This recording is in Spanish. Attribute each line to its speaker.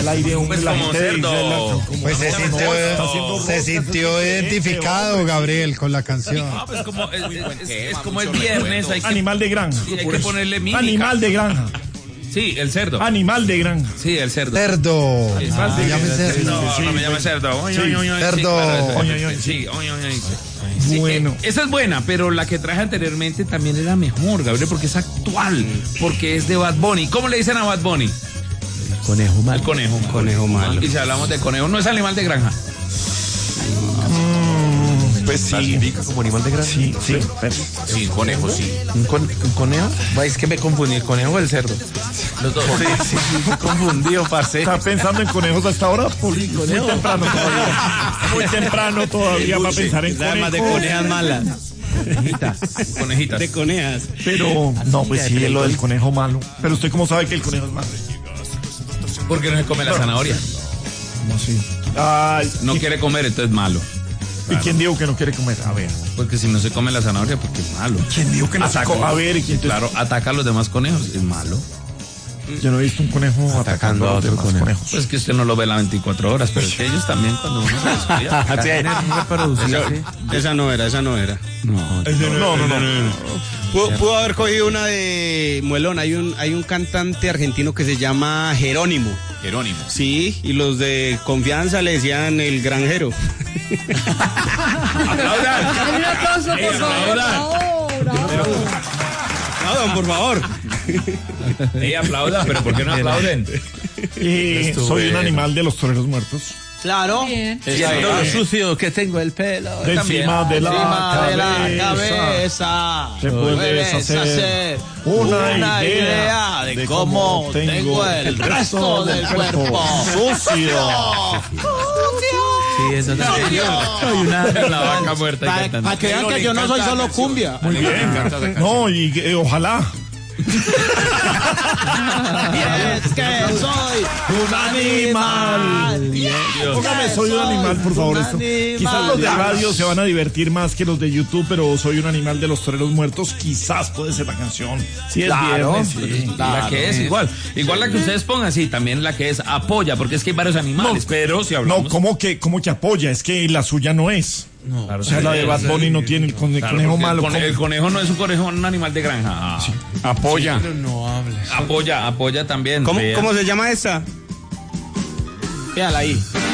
Speaker 1: al aire, hombre, la gente
Speaker 2: cerdo.
Speaker 3: Pues se sintió identificado, Gabriel, con la canción.
Speaker 2: No, pues como es viernes, hay que,
Speaker 1: animal de granja.
Speaker 2: hay que ponerle mímica.
Speaker 1: Animal de granja.
Speaker 2: Sí, el cerdo.
Speaker 1: Animal de granja.
Speaker 2: Sí, el cerdo.
Speaker 3: Cerdo.
Speaker 1: Me
Speaker 3: llame cerdo.
Speaker 2: No me llame cerdo.
Speaker 3: Cerdo.
Speaker 2: Sí,
Speaker 1: Bueno.
Speaker 2: Esa es buena, pero la que traje anteriormente también era mejor, Gabriel, porque es actual, porque es de Bad Bunny. ¿Cómo le dicen a Bad Bunny?
Speaker 4: Conejo malo.
Speaker 2: El conejo.
Speaker 4: Conejo malo.
Speaker 2: Y si hablamos de conejo, no es animal de granja.
Speaker 1: Pues sí.
Speaker 4: ¿Clasifica como animal de granja?
Speaker 1: Sí.
Speaker 2: Sí, conejo, sí.
Speaker 4: ¿Un conejo? Es que me confundí, ¿el conejo o el cerdo?
Speaker 2: Los dos.
Speaker 4: Sí, confundido, parce.
Speaker 1: ¿Está pensando en conejos hasta ahora? Muy temprano todavía. Muy temprano todavía para pensar en
Speaker 4: Además de
Speaker 1: conejos.
Speaker 4: conejas malas.
Speaker 2: Conejitas.
Speaker 4: De conejas.
Speaker 1: Pero, no, pues sí, lo del conejo malo. Pero usted cómo sabe que el conejo es malo.
Speaker 2: Porque no se come la zanahoria.
Speaker 1: ¿Cómo así? Ay,
Speaker 2: No quiere comer, entonces es malo.
Speaker 1: ¿y quién dijo que no quiere comer? A ver.
Speaker 2: Porque si no se come la zanahoria, porque es malo.
Speaker 1: ¿Quién dijo que no se come? A ver, ¿y quién?
Speaker 2: Claro, ataca a los demás conejos, es malo.
Speaker 1: Yo no he visto un conejo atacando a otros conejos.
Speaker 2: Pues que usted no lo ve las 24 horas, pero es que ellos también cuando uno se descuida.
Speaker 4: Esa no era. No. Pudo haber cogido una de Muelón. Hay un cantante argentino que se llama Jerónimo.
Speaker 2: Jerónimo.
Speaker 4: Sí, y los de confianza le decían el granjero.
Speaker 2: ¡Aplaudan!
Speaker 5: Un aplauso, por favor.
Speaker 4: Aplaudan, por favor.
Speaker 2: Aplaudan, pero ¿por qué no aplauden?
Speaker 1: Soy un animal de los toreros muertos.
Speaker 4: Claro.
Speaker 5: Bien.
Speaker 4: Lo sucio que tengo el pelo.
Speaker 1: De encima de la
Speaker 4: cabeza.
Speaker 1: Te puedes hacer una idea de cómo tengo el resto del cuerpo sucio.
Speaker 4: Sí, eso también. Soy
Speaker 2: La vaca muerta.
Speaker 4: Para que vean que yo no soy solo cumbia.
Speaker 1: Muy bien. No, y ojalá.
Speaker 4: Y es que soy
Speaker 1: Un animal. Póngame soy un animal, por favor. Esto. Quizás los de radio se van a divertir más que los de YouTube, pero soy un animal de los toreros muertos. Quizás puede ser la canción. Sí, es viernes. Sí.
Speaker 2: La que es igual la que ustedes pongan, sí, también la que es apoya, porque es que hay varios animales, pero si hablamos...
Speaker 1: No, ¿cómo que apoya? Es que la suya no es.
Speaker 2: No, claro,
Speaker 1: o sea, la de Bad Bunny no tiene el conejo malo.
Speaker 2: El conejo no es un conejo, un animal de granja.
Speaker 1: Sí. Apoya.
Speaker 4: Pero no hables.
Speaker 2: Apoya también.
Speaker 4: ¿Cómo se llama esa? Véala ahí.